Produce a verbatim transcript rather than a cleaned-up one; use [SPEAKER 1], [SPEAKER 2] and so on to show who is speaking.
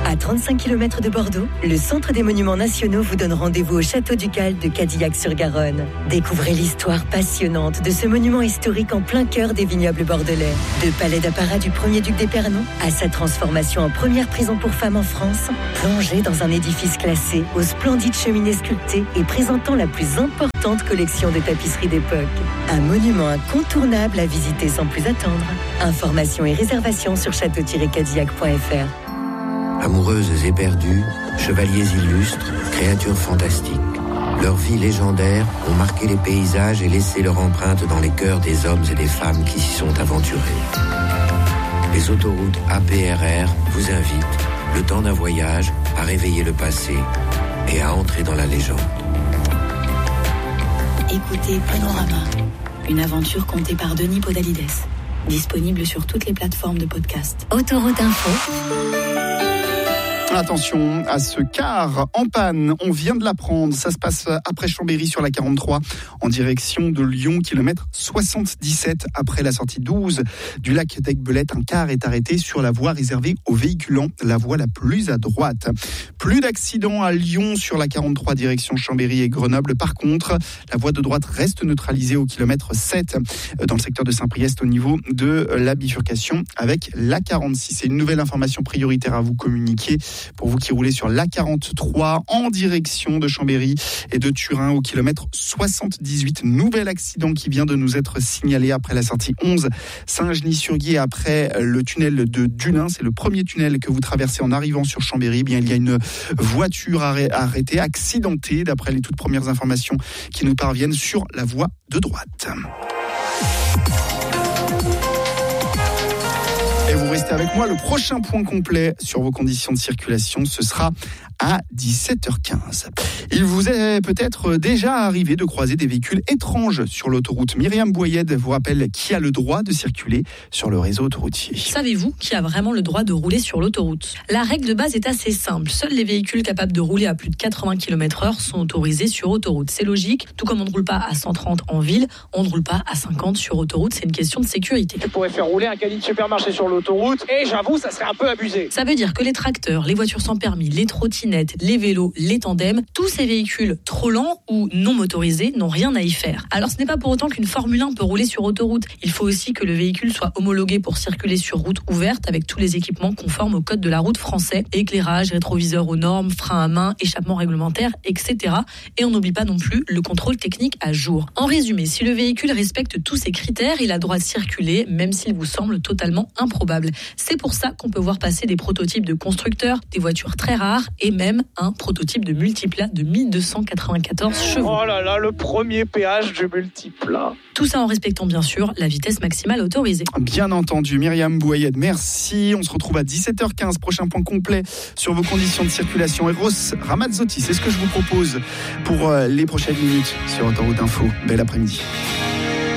[SPEAKER 1] À trente-cinq kilomètres de Bordeaux, le Centre des Monuments Nationaux vous donne rendez-vous au Château du Cal de Cadillac-sur-Garonne. Découvrez l'histoire passionnante de ce monument historique en plein cœur des vignobles bordelais. De palais d'apparat du premier duc d'Épernon à sa transformation en première prison pour femmes en France, plongez dans un édifice classé aux splendides cheminées sculptées et présentant la plus importante collection de tapisseries d'époque. Un monument incontournable à visiter sans plus attendre. Informations et réservations sur château tiret cadillac point f r.
[SPEAKER 2] Amoureuses éperdues, chevaliers illustres, créatures fantastiques. Leurs vies légendaires ont marqué les paysages et laissé leur empreinte dans les cœurs des hommes et des femmes qui s'y sont aventurés. Les autoroutes A P R R vous invitent, le temps d'un voyage, à réveiller le passé et à entrer dans la légende.
[SPEAKER 3] Écoutez Panorama, une aventure contée par Denis Podalides. Disponible sur toutes les plateformes de podcast.
[SPEAKER 1] Autoroute Info.
[SPEAKER 4] Attention à ce car en panne, on vient de l'apprendre, ça se passe après Chambéry sur la quarante-trois en direction de Lyon, kilomètre soixante-dix-sept après la sortie douze du lac d'Aiguebelette. Un car est arrêté sur la voie réservée aux véhiculants, la voie la plus à droite. Plus d'accidents à Lyon sur la quarante-trois direction Chambéry et Grenoble. Par contre, la voie de droite reste neutralisée au kilomètre sept dans le secteur de Saint-Priest au niveau de la bifurcation avec la quarante-six. C'est une nouvelle information prioritaire à vous communiquer pour vous qui roulez sur l'A quarante-trois en direction de Chambéry et de Turin au kilomètre soixante-dix-huit. Nouvel accident qui vient de nous être signalé après la sortie onze Saint-Genis-sur-Guiers après le tunnel de Dunin. C'est le premier tunnel que vous traversez en arrivant sur Chambéry. Eh bien, il y a une voiture arrêtée, accidentée d'après les toutes premières informations qui nous parviennent sur la voie de droite. Et vous restez avec moi, le prochain point complet sur vos conditions de circulation, ce sera à dix-sept heures quinze. Il vous est peut-être déjà arrivé de croiser des véhicules étranges sur l'autoroute. Myriam Boyed vous rappelle qui a le droit de circuler sur le réseau autoroutier.
[SPEAKER 5] Savez-vous qui a vraiment le droit de rouler sur l'autoroute ? La règle de base est assez simple. Seuls les véhicules capables de rouler à plus de quatre-vingts kilomètres heure sont autorisés sur autoroute. C'est logique. Tout comme on ne roule pas à cent trente en ville, on ne roule pas à cinquante sur autoroute. C'est une question de sécurité.
[SPEAKER 6] Tu pourrais faire rouler un caddie de supermarché sur l'autoroute et j'avoue, ça serait un peu abusé.
[SPEAKER 5] Ça veut dire que les tracteurs, les voitures sans permis, les trottinettes, les vélos, les tandems, tous ces véhicules trop lents ou non motorisés n'ont rien à y faire. Alors ce n'est pas pour autant qu'une Formule un peut rouler sur autoroute. Il faut aussi que le véhicule soit homologué pour circuler sur route ouverte avec tous les équipements conformes au code de la route français, éclairage, rétroviseur aux normes, frein à main, échappement réglementaire, et cetera. Et on n'oublie pas non plus le contrôle technique à jour. En résumé, si le véhicule respecte tous ces critères, il a le droit de circuler, même s'il vous semble totalement improbable. C'est pour ça qu'on peut voir passer des prototypes de constructeurs, des voitures très rares et même un prototype de multiplat de mille deux cent quatre-vingt-quatorze chevaux.
[SPEAKER 6] Oh là là, le premier péage du multiplat.
[SPEAKER 5] Tout ça en respectant bien sûr la vitesse maximale autorisée.
[SPEAKER 4] Bien entendu, Myriam Boyed, merci. On se retrouve à dix-sept heures quinze, prochain point complet sur vos conditions de circulation. Eros Ramazzotti, c'est ce que je vous propose pour les prochaines minutes sur Autoroute Info. Bel après-midi.